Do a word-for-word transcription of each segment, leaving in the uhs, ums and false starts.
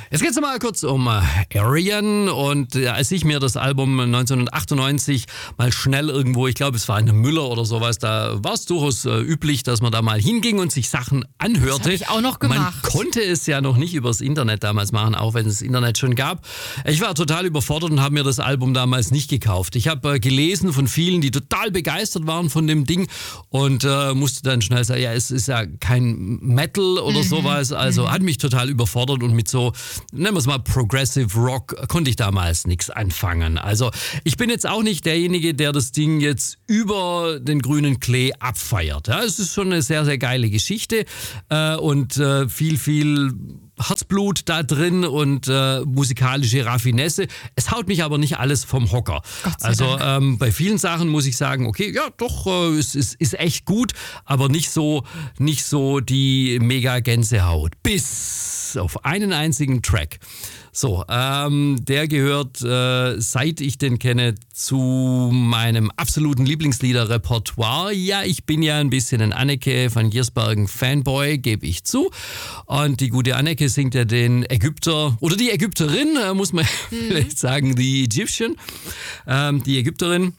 Jetzt geht's mal kurz um äh, Arian und äh, als ich mir das Album neunzehnhundertachtundneunzig mal schnell irgendwo, ich glaube es war eine Müller oder sowas, da war es durchaus äh, üblich, dass man da mal hinging und sich Sachen anhörte. Das habe ich auch noch gemacht. Man konnte es ja noch nicht übers Internet damals machen, auch wenn es das Internet schon gab. Ich war total überfordert und habe mir das Album damals nicht gekauft. Ich habe äh, gelesen von vielen, die total begeistert waren von dem Ding und äh, musste dann schnell sagen, ja, es ist ja kein Metal oder mhm. sowas, also mhm. hat mich total überfordert und mit so, nennen wir es mal Progressive Rock, konnte ich damals nichts anfangen. Also ich bin jetzt auch nicht derjenige, der das Ding jetzt über den grünen Klee abfeiert. Ja, es ist schon eine sehr, sehr geile Geschichte äh, und äh, viel, viel Herzblut da drin und äh, musikalische Raffinesse. Es haut mich aber nicht alles vom Hocker. Also ähm, bei vielen Sachen muss ich sagen, okay, ja doch, äh, es ist, ist echt gut, aber nicht so, nicht so die mega Gänsehaut. Bis auf einen einzigen Track. So, ähm, der gehört, äh, seit ich den kenne, zu meinem absoluten Lieblingslieder-Repertoire. Ja, ich bin ja ein bisschen ein Anneke van Giersbergen-Fanboy, gebe ich zu. Und die gute Anneke singt ja den Ägypter, oder die Ägypterin, äh, muss man mhm. vielleicht sagen, die Egyptian, ähm, die Ägypterin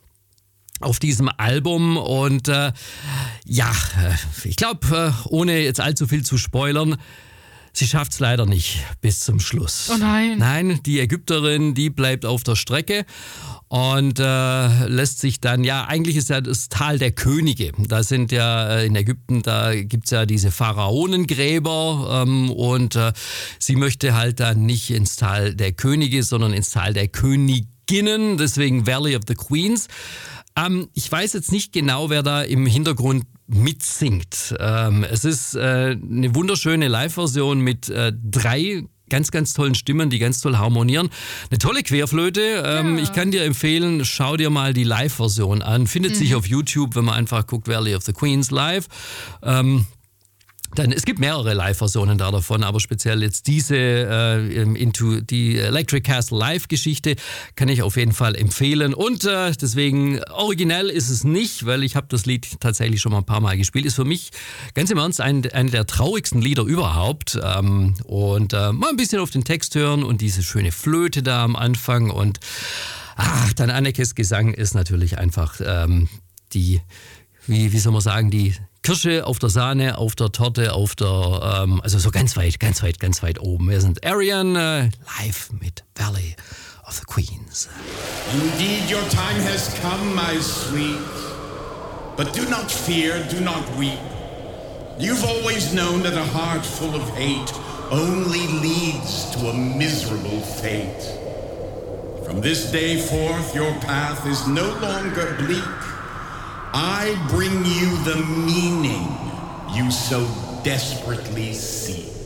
auf diesem Album. Und äh, ja, ich glaube, äh, ohne jetzt allzu viel zu spoilern, sie schafft es leider nicht bis zum Schluss. Oh nein. Nein, die Ägypterin, die bleibt auf der Strecke und äh, lässt sich dann, ja, eigentlich ist ja das Tal der Könige. Da sind ja äh, in Ägypten, da gibt es ja diese Pharaonengräber ähm, und äh, sie möchte halt dann nicht ins Tal der Könige, sondern ins Tal der Königinnen, deswegen Valley of the Queens. Ähm, ich weiß jetzt nicht genau, wer da im Hintergrund mitsingt. Ähm, es ist äh, eine wunderschöne Live-Version mit äh, drei ganz, ganz tollen Stimmen, die ganz toll harmonieren. Eine tolle Querflöte. Ähm, ja. Ich kann dir empfehlen, schau dir mal die Live-Version an. Findet mhm. sich auf YouTube, wenn man einfach guckt, Valley of the Queens live. Ähm, Dann, es gibt mehrere Live-Versionen da davon, aber speziell jetzt diese äh, Into die Electric Castle Live-Geschichte kann ich auf jeden Fall empfehlen. Und äh, deswegen, originell ist es nicht, weil ich habe das Lied tatsächlich schon mal ein paar Mal gespielt. Ist für mich ganz im Ernst ein, eine der traurigsten Lieder überhaupt. Ähm, und äh, mal ein bisschen auf den Text hören und diese schöne Flöte da am Anfang. Und ach, dann Annekes Gesang ist natürlich einfach ähm, die, wie, wie soll man sagen, die Kirsche auf der Sahne, auf der Torte, auf der, ähm, also so ganz weit, ganz weit, ganz weit oben. Wir sind Arian äh, live mit Valley of the Queens. Indeed, your time has come, my sweet. But do not fear, do not weep. You've always known that a heart full of hate only leads to a miserable fate. From this day forth, your path is no longer bleak. I bring you the meaning you so desperately seek.